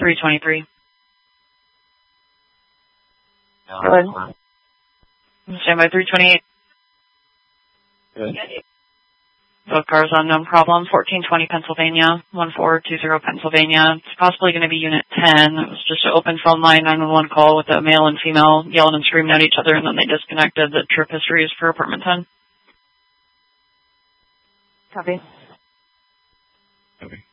323. Good. Stand by 328. Good. Both cars unknown problem, 1420 Pennsylvania, 1420 Pennsylvania. It's possibly going to be Unit 10. It was just an open phone line 911 call with a male and female yelling and screaming at each other, and then they disconnected. The trip history is for apartment 10. Copy. Okay.